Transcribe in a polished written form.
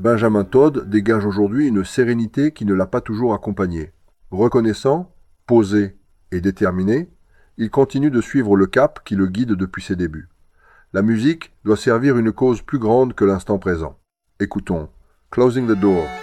Benjamin Todd dégage aujourd'hui une sérénité qui ne l'a pas toujours accompagné. Reconnaissant, posé et déterminé, il continue de suivre le cap qui le guide depuis ses débuts. La musique doit servir une cause plus grande que l'instant présent. Écoutons Closing the Door.